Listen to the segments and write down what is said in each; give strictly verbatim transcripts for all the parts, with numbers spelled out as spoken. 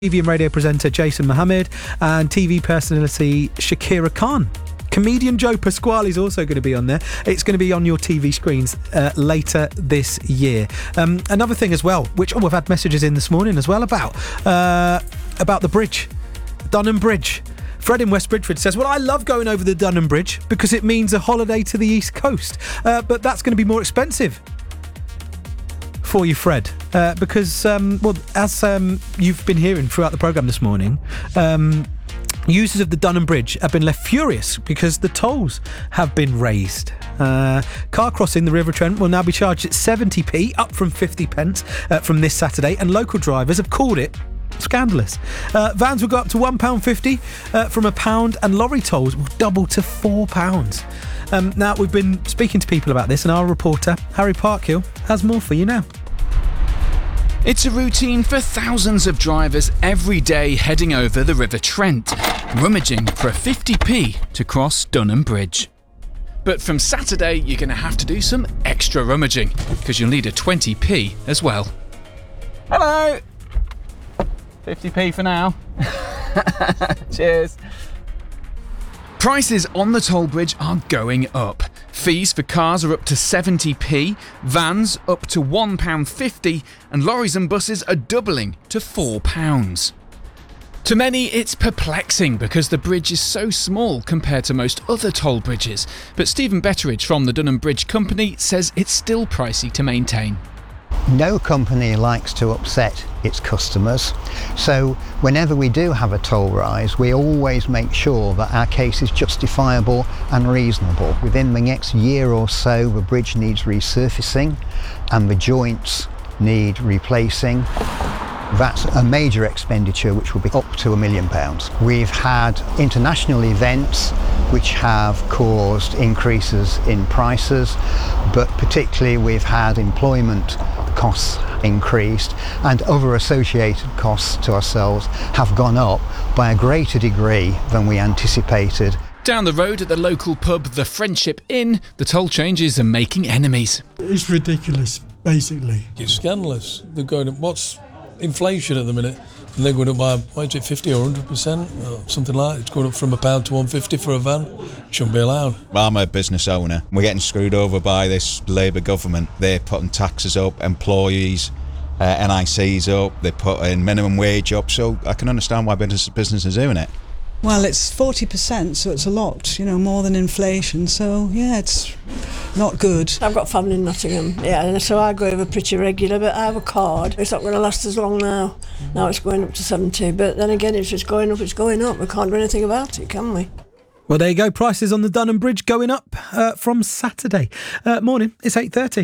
T V and radio presenter Jason Mohammed and T V personality Shakira Khan. Comedian Joe Pasquale is also going to be on there. It's going to be on your T V screens uh, later this year. Um, another thing as well, which oh, we've had messages in this morning as well about, uh, about the bridge, Dunham Bridge. Fred in West Bridgford says, well, I love going over the Dunham Bridge because it means a holiday to the East Coast. Uh, but that's going to be more expensive for you, Fred, uh, because, um, well, as um, you've been hearing throughout the programme this morning, um, users of the Dunham Bridge have been left furious because the tolls have been raised. Uh, car crossing the River Trent will now be charged at seventy p, up from fifty pence uh, from this Saturday, and local drivers have called it scandalous. Uh, vans will go up to one pound fifty uh, from a pound, and lorry tolls will double to four pounds. Um, now, we've been speaking to people about this, and our reporter, Harry Parkhill, has more for you now. It's a routine for thousands of drivers every day heading over the River Trent, rummaging for a fifty p to cross Dunham Bridge. But from Saturday, you're going to have to do some extra rummaging, because you'll need a twenty p as well. Hello! fifty p for now. Cheers. Prices on the toll bridge are going up. Fees for cars are up to seventy p, vans up to one pound fifty, and lorries and buses are doubling to four pounds. To many, it's perplexing because the bridge is so small compared to most other toll bridges, but Stephen Betteridge from the Dunham Bridge Company says it's still pricey to maintain. No company likes to upset its customers, so whenever we do have a toll rise, we always make sure that our case is justifiable and reasonable. Within the next year or so, the bridge needs resurfacing and the joints need replacing. That's a major expenditure which will be up to a million pounds. We've had international events which have caused increases in prices, but particularly we've had employment costs increased, and other associated costs to ourselves have gone up by a greater degree than we anticipated. Down the road at the local pub, the Friendship Inn, the toll changes are making enemies. It's ridiculous, basically. It's scandalous. They're going up, what's inflation at the minute? And they're going up by, what is it, fifty or one hundred percent? Or something like that. It's going up from a pound to one fifty for a van. Shouldn't be allowed. I'm a business owner. We're getting screwed over by this Labour government. They're putting taxes up, employees, uh, N I Cs up, they're putting minimum wage up, so I can understand why business, business is doing it. Well, it's forty percent, so it's a lot, you know, more than inflation, so yeah, it's not good. I've got family in Nottingham, yeah, and so I go over pretty regular, but I have a card. It's not going to last as long now. Now it's going up to seventy, but then again, if it's going up, it's going up. We can't do anything about it, can we? Well, there you go. Prices on the Dunham Bridge going up uh, from Saturday. Uh, morning, it's eight thirty.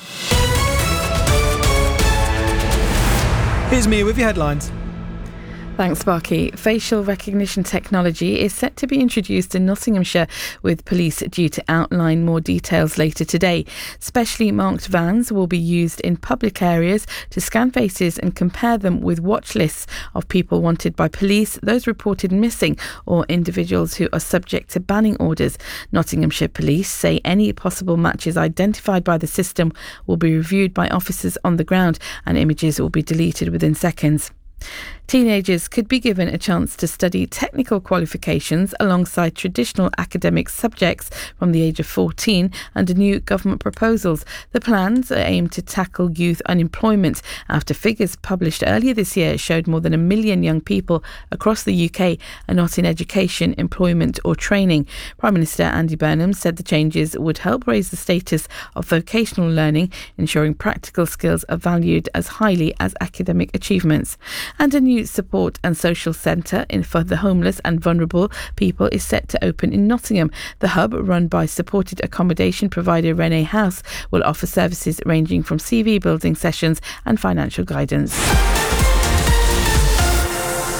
Here's Mia with your headlines. Thanks, Sparky. Facial recognition technology is set to be introduced in Nottinghamshire, with police due to outline more details later today. Specially marked vans will be used in public areas to scan faces and compare them with watch lists of people wanted by police, those reported missing, or individuals who are subject to banning orders. Nottinghamshire Police say any possible matches identified by the system will be reviewed by officers on the ground, and images will be deleted within seconds. Teenagers could be given a chance to study technical qualifications alongside traditional academic subjects from the age of fourteen under new government proposals. The plans are aimed to tackle youth unemployment after figures published earlier this year showed more than a million young people across the U K are not in education, employment or training. Prime Minister Andy Burnham said the changes would help raise the status of vocational learning, ensuring practical skills are valued as highly as academic achievements. And a new support and social centre for the homeless and vulnerable people is set to open in Nottingham. The hub, run by supported accommodation provider Renee House, will offer services ranging from C V building sessions and financial guidance.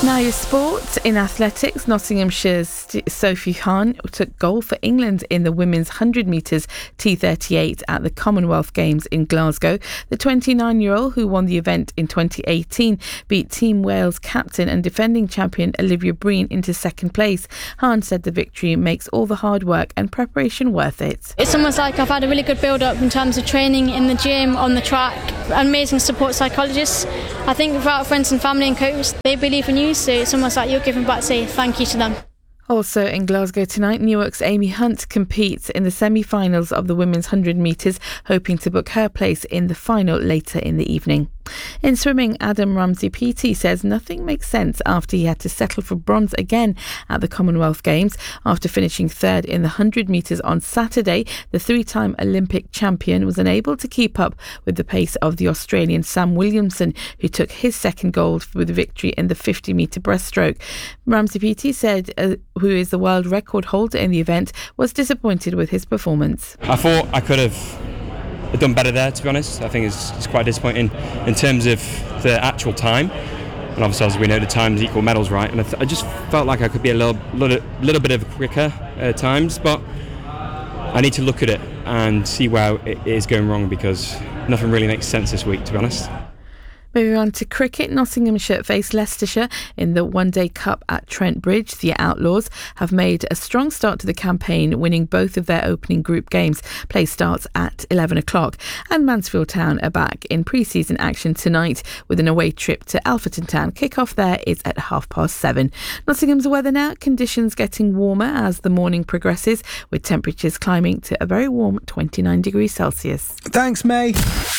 Now your sports. In athletics, Nottinghamshire's St- Sophie Hahn took gold for England in the women's one hundred metres T thirty-eight at the Commonwealth Games in Glasgow. The twenty-nine-year-old, who won the event in twenty eighteen, beat Team Wales captain and defending champion Olivia Breen into second place. Hahn said the victory makes all the hard work and preparation worth it. It's almost like I've had a really good build-up in terms of training in the gym, on the track, amazing support psychologists. I think without friends and family and coaches, they believe in you. So it's almost like you're giving back to say thank you to them. Also in Glasgow tonight, Newark's Amy Hunt competes in the semi-finals of the women's one hundred metres, hoping to book her place in the final later in the evening. In swimming, Adam Ramsey-P T says nothing makes sense after he had to settle for bronze again at the Commonwealth Games. After finishing third in the one hundred metres on Saturday, the three-time Olympic champion was unable to keep up with the pace of the Australian Sam Williamson, who took his second gold with the victory in the fifty metre breaststroke. Ramsey-P T said, uh, who is the world record holder in the event, was disappointed with his performance. I thought I could have done better there, to be honest. I think it's, it's quite disappointing in terms of the actual time, and obviously as we know the times equal medals, right, and I, th- I just felt like I could be a little, little, little bit of quicker at times, but I need to look at it and see where it is going wrong, because nothing really makes sense this week, to be honest. Moving on to cricket, Nottinghamshire face Leicestershire in the One Day Cup at Trent Bridge. The Outlaws have made a strong start to the campaign, winning both of their opening group games. Play starts at eleven o'clock. And Mansfield Town are back in pre-season action tonight with an away trip to Alfreton Town. Kick-off there is at half past seven. Nottingham's weather now, conditions getting warmer as the morning progresses, with temperatures climbing to a very warm twenty-nine degrees Celsius. Thanks, May.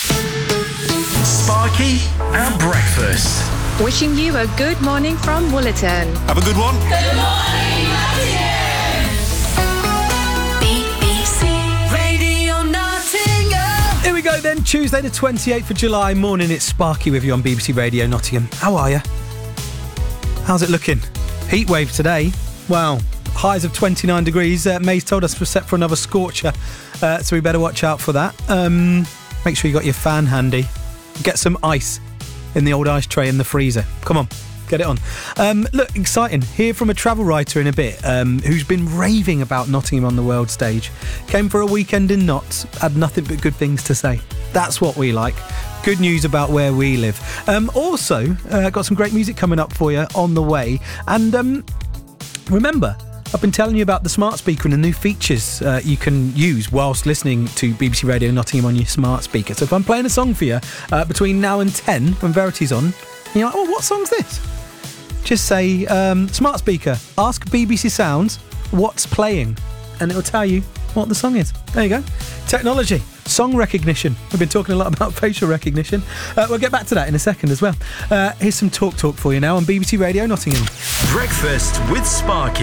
Sparky and Breakfast. Wishing you a good morning from Woolerton. Have a good one. Good morning, Nottingham. B B C Radio Nottingham. Here we go then, Tuesday the twenty-eighth of July morning. It's Sparky with you on B B C Radio Nottingham. How are you? How's it looking? Heat wave today. Wow. Highs of twenty-nine degrees. Uh, May's told us we're set for another scorcher, uh, so we better watch out for that. Um, make sure you got your fan handy. Get some ice in the old ice tray in the freezer. Come on, get it on. Um, look, exciting. Hear from a travel writer in a bit um, who's been raving about Nottingham on the world stage. Came for a weekend in Notts, had nothing but good things to say. That's what we like. Good news about where we live. Um, also, uh, got some great music coming up for you on the way. And um, remember, I've been telling you about the smart speaker and the new features uh, you can use whilst listening to B B C Radio Nottingham on your smart speaker. So if I'm playing a song for you uh, between now and ten, when Verity's on, and you're like, oh, what song's this? Just say, um, smart speaker, ask B B C Sounds what's playing, and it'll tell you what the song is. There you go. Technology. Song recognition. We've been talking a lot about facial recognition. Uh, we'll get back to that in a second as well. Uh, here's some Talk Talk for you now on B B C Radio Nottingham. Breakfast with Sparky.